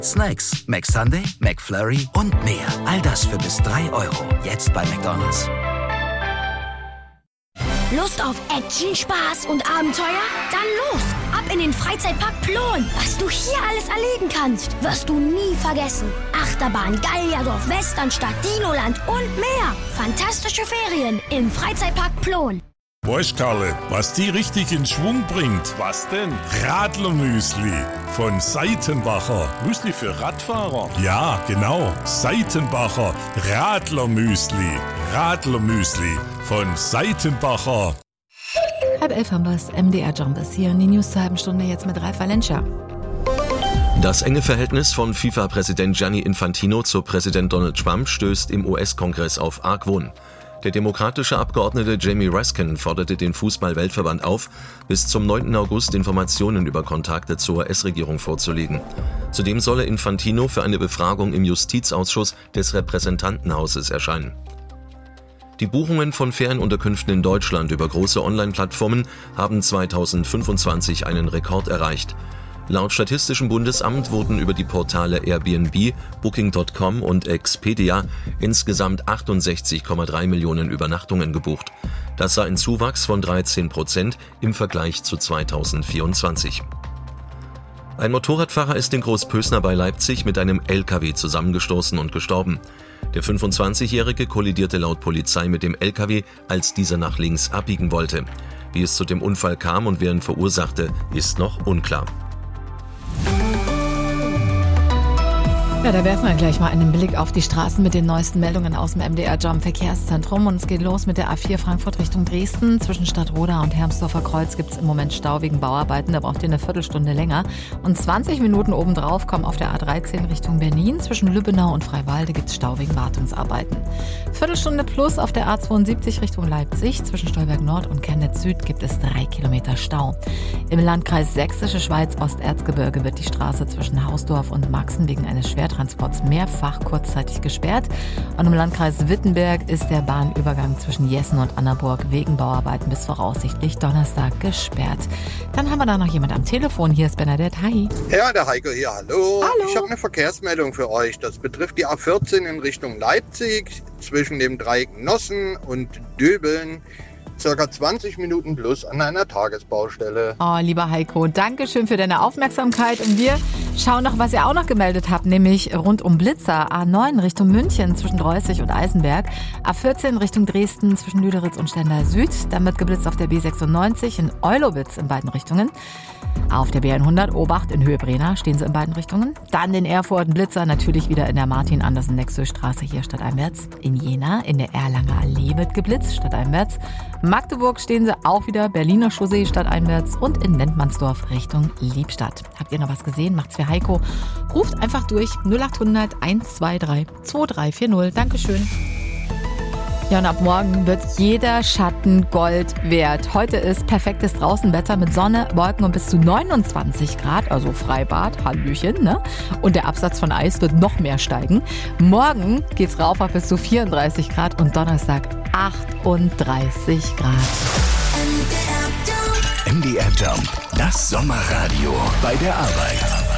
Snacks, McSunday, McFlurry und mehr. All das für bis 3 €. Jetzt bei McDonald's. Lust auf Action, Spaß und Abenteuer? Dann los! Ab in den Freizeitpark Plon. Was du hier alles erleben kannst, wirst du nie vergessen. Achterbahn, Gallierdorf, Westernstadt, Dinoland und mehr. Fantastische Ferien im Freizeitpark Plon. Weißt Karle, was die richtig in Schwung bringt? Was denn? Radlermüsli von Seitenbacher. Müsli für Radfahrer? Ja, genau. Seitenbacher Radlermüsli. Radlermüsli von Seitenbacher. 10:30 haben wir's. MDR Jump ist hier in die News zur halben Stunde jetzt mit Ralf Valencia. Das enge Verhältnis von FIFA-Präsident Gianni Infantino zu Präsident Donald Trump stößt im US-Kongress auf Argwohn. Der demokratische Abgeordnete Jamie Raskin forderte den Fußball-Weltverband auf, bis zum 9. August Informationen über Kontakte zur US-Regierung vorzulegen. Zudem solle Infantino für eine Befragung im Justizausschuss des Repräsentantenhauses erscheinen. Die Buchungen von Ferienunterkünften in Deutschland über große Online-Plattformen haben 2025 einen Rekord erreicht. Laut Statistischem Bundesamt wurden über die Portale Airbnb, Booking.com und Expedia insgesamt 68,3 Millionen Übernachtungen gebucht. Das sei ein Zuwachs von 13% im Vergleich zu 2024. Ein Motorradfahrer ist in Großpösner bei Leipzig mit einem LKW zusammengestoßen und gestorben. Der 25-Jährige kollidierte laut Polizei mit dem LKW, als dieser nach links abbiegen wollte. Wie es zu dem Unfall kam und wer ihn verursachte, ist noch unklar. Ja, da werfen wir gleich mal einen Blick auf die Straßen mit den neuesten Meldungen aus dem MDR Jump Verkehrszentrum. Und es geht los mit der A4 Frankfurt Richtung Dresden. Zwischen Stadtroda und Hermsdorfer Kreuz gibt es im Moment Stau wegen Bauarbeiten. Da braucht ihr eine Viertelstunde länger. Und 20 Minuten obendrauf kommen auf der A13 Richtung Berlin. Zwischen Lübbenau und Freiwalde gibt es Stau wegen Wartungsarbeiten. Viertelstunde plus auf der A72 Richtung Leipzig. Zwischen Stolberg Nord und Chemnitz Süd gibt es 3 Kilometer Stau. Im Landkreis Sächsische Schweiz Osterzgebirge wird die Straße zwischen Hausdorf und Maxen wegen eines Schwertransports mehrfach kurzzeitig gesperrt. Und im Landkreis Wittenberg ist der Bahnübergang zwischen Jessen und Annaburg wegen Bauarbeiten bis voraussichtlich Donnerstag gesperrt. Dann haben wir da noch jemand am Telefon. Hier ist Bernadette. Hi. Ja, der Heiko hier. Hallo. Hallo. Ich habe eine Verkehrsmeldung für euch. Das betrifft die A14 in Richtung Leipzig zwischen dem Dreieck Nossen und Döbeln. Circa 20 Minuten plus an einer Tagesbaustelle. Oh, lieber Heiko, danke schön für deine Aufmerksamkeit. Und wir schauen noch, was ihr auch noch gemeldet habt, nämlich rund um Blitzer. A9 Richtung München zwischen Dreußig und Eisenberg. A14 Richtung Dresden zwischen Lüderitz und Stendal Süd. Dann wird geblitzt auf der B96 in Eulowitz in beiden Richtungen. Auf der B100 Obacht in Höhe Brena stehen sie in beiden Richtungen. Dann in Erfurt Blitzer natürlich wieder in der Martin-Andersen-Nexö-Straße hier stadteinwärts. In Jena in der Erlanger Allee wird geblitzt stadteinwärts. Magdeburg stehen sie auch wieder, Berliner Chaussee stadteinwärts und in Lentmannsdorf Richtung Liebstadt. Habt ihr noch was gesehen? Macht's für Heiko. Ruft einfach durch 0800 123 2340. Dankeschön. Ja, und ab morgen wird jeder Schatten Gold wert. Heute ist perfektes Draußenwetter mit Sonne, Wolken und bis zu 29 Grad, also Freibad, Hallöchen, ne? Und der Absatz von Eis wird noch mehr steigen. Morgen geht's rauf auf bis zu 34 Grad und Donnerstag 38 Grad. MDR Jump, das Sommerradio bei der Arbeit.